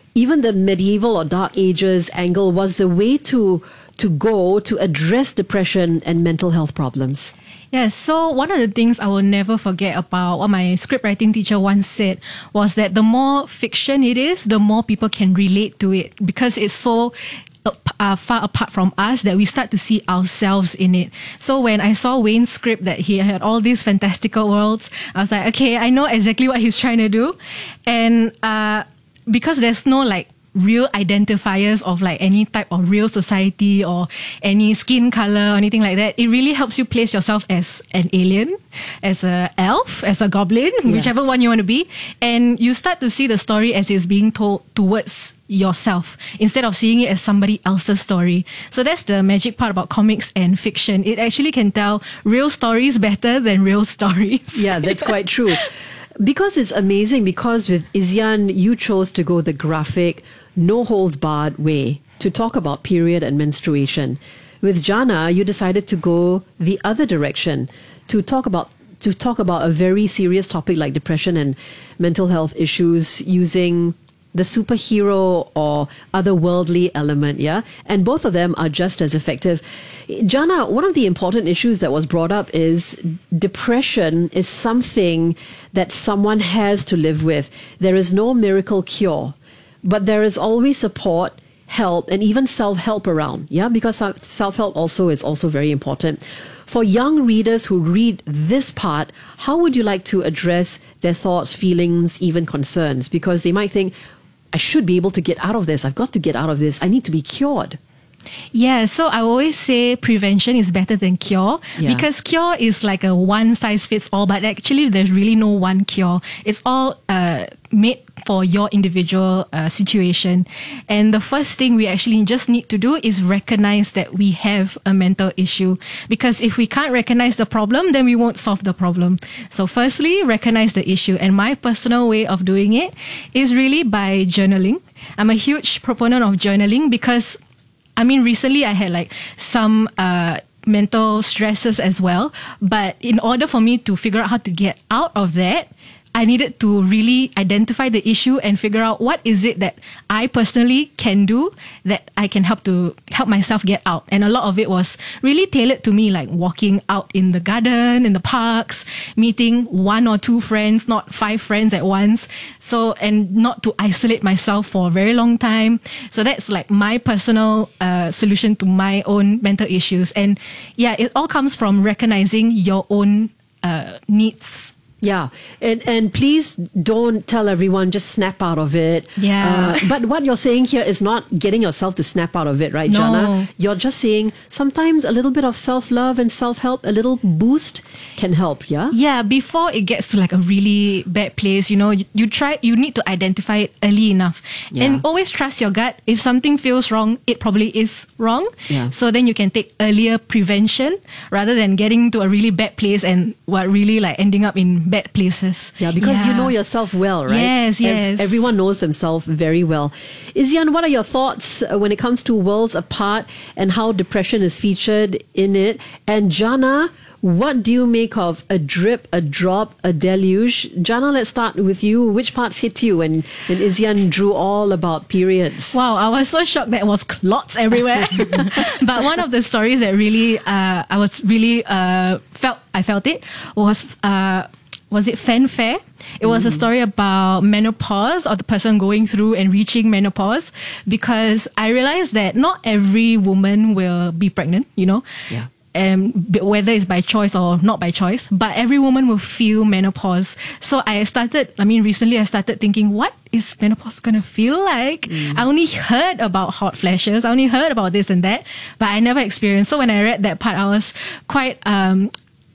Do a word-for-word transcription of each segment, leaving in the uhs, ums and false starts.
even the medieval or dark ages angle was the way to to go to address depression and mental health problems. Yes, so one of the things I will never forget about what my script writing teacher once said was that the more fiction it is, the more people can relate to it, because it's so uh, far apart from us that we start to see ourselves in it. So when I saw Wayne's script that he had all these fantastical worlds, I was like, okay, I know exactly what he's trying to do. And uh, because there's no like real identifiers of like any type of real society or any skin color or anything like that, it really helps you place yourself as an alien, as a elf, as a goblin, yeah. whichever one you want to be, and you start to see the story as it's being told towards yourself instead of seeing it as somebody else's story. So that's the magic part about comics and fiction. It actually can tell real stories better than real stories. Yeah, that's quite true. Because it's amazing, because with Izyan, you chose to go the graphic, no holds barred way to talk about period and menstruation. With Jana, you decided to go the other direction to talk about to talk about a very serious topic like depression and mental health issues using the superhero or otherworldly element, yeah? And both of them are just as effective. Jana, one of the important issues that was brought up is depression is something that someone has to live with. There is no miracle cure, but there is always support, help, and even self-help around, yeah? Because self-help also is also very important. For young readers who read this part, how would you like to address their thoughts, feelings, even concerns? Because they might think, I should be able to get out of this. I've got to get out of this. I need to be cured. Yeah, so I always say prevention is better than cure, yeah. because cure is like a one size fits all, but actually there's really no one cure. It's all uh, made for your individual uh, situation. And the first thing we actually just need to do is recognize that we have a mental issue, because if we can't recognize the problem, then we won't solve the problem. So firstly, recognize the issue. And my personal way of doing it is really by journaling. I'm a huge proponent of journaling because I mean, recently I had like some uh, mental stresses as well. But in order for me to figure out how to get out of that, I needed to really identify the issue and figure out what is it that I personally can do that I can help to help myself get out. And a lot of it was really tailored to me, like walking out in the garden, in the parks, meeting one or two friends, not five friends at once. So, and not to isolate myself for a very long time. So that's like my personal uh, solution to my own mental issues. And yeah, it all comes from recognizing your own uh, needs. Yeah, and and please don't tell everyone just snap out of it. Yeah. Uh, but what you're saying here is not getting yourself to snap out of it, right, No. Jana? You're just saying sometimes a little bit of self-love and self-help, a little boost can help, yeah? Yeah, before it gets to like a really bad place, you know, you, you try, you need to identify it early enough. Yeah. And always trust your gut. If something feels wrong, it probably is wrong. Yeah. So then you can take earlier prevention rather than getting to a really bad place and what really like ending up in bad places. Yeah, because Yeah. you know yourself well, right? Yes, yes. Ev- everyone knows themselves very well. Izyan, what are your thoughts uh, when it comes to Worlds Apart and how depression is featured in it? And Jana, what do you make of a drip, a drop, a deluge? Jana, let's start with you. Which parts hit you when, when Izyan drew all about periods? Wow, I was so shocked that it was clots everywhere. But one of the stories that really, uh, I was really uh, felt, I felt it was, uh, was it Fanfare? It was mm. a story about menopause, or the person going through and reaching menopause, because I realized that not every woman will be pregnant, you know. Yeah. Um, whether it's by choice or not by choice, but every woman will feel menopause. So I started, I mean, recently I started thinking, what is menopause going to feel like? Mm. I only heard about hot flashes. I only heard about this and that, but I never experienced. So when I read that part, I was quite, um,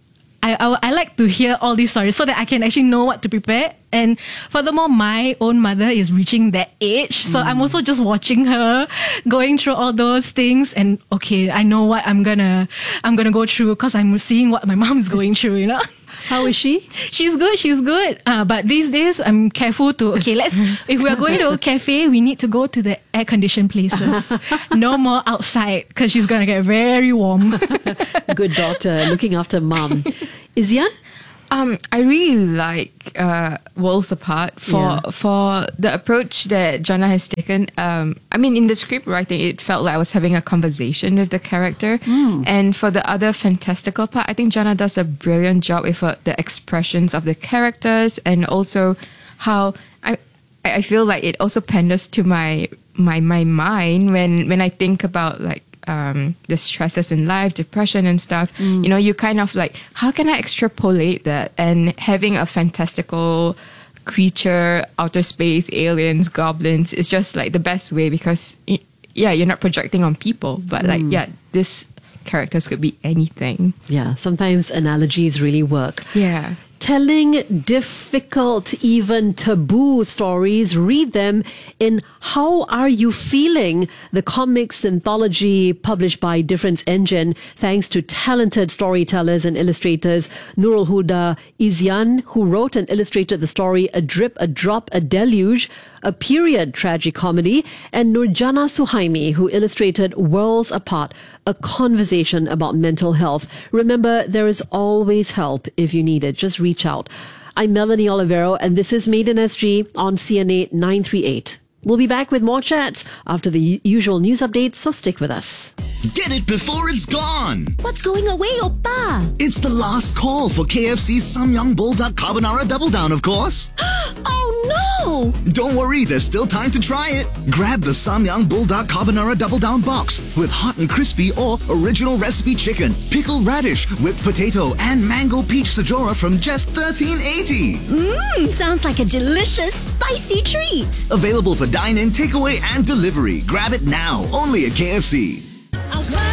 I, I, I like to hear all these stories so that I can actually know what to prepare. And furthermore, my own mother is reaching that age. So mm. I'm also just watching her going through all those things. And okay, I know what I'm gonna I'm gonna go through because I'm seeing what my mom is going through, you know. How is she? She's good, she's good. Uh, but these days, I'm careful to, okay, let's, if we are going to a cafe, we need to go to the air-conditioned places. No more outside, because she's going to get very warm. Good daughter, looking after mom. Izyan? Um, I really like uh, Worlds Apart for Yeah. for the approach that Jannah has taken. Um, I mean, in the script writing, it felt like I was having a conversation with the character. And for the other fantastical part, I think Jannah does a brilliant job with uh, the expressions of the characters, and also how I I feel like it also panders to my my my mind when when I think about like. Um, the stresses in life, depression and stuff, mm. you know, you kind of like, how can I extrapolate that? And having a fantastical creature, outer space, aliens, goblins, is just like the best way because, yeah, you're not projecting on people, but mm. like, yeah, this characters could be anything. Yeah, sometimes analogies really work. Yeah. Telling difficult, even taboo stories. Read them in How Are You Feeling? The comics anthology published by Difference Engine, thanks to talented storytellers and illustrators Nurul Huda Izyan, who wrote and illustrated the story A Drip, A Drop, A Deluge, a period tragicomedy, and Nurjana Suhaimi, who illustrated Worlds Apart, a conversation about mental health. Remember, there is always help if you need it. Just reach out. I'm Melanie Olivero, and this is Made in S G on C N A nine three eight. We'll be back with more chats after the usual news updates, so stick with us. Get it before it's gone! What's going away, Oppa? It's the last call for K F C's Samyang Bulldog Carbonara Double Down, of course. Oh no! Don't worry, there's still time to try it. Grab the Samyang Bulldog Carbonara Double Down box with hot and crispy or original recipe chicken, pickled radish, whipped potato, and mango peach sajora from just thirteen eighty. Mmm, sounds like a delicious, spicy treat. Available for dine-in, takeaway, and delivery. Grab it now, only at K F C. I'll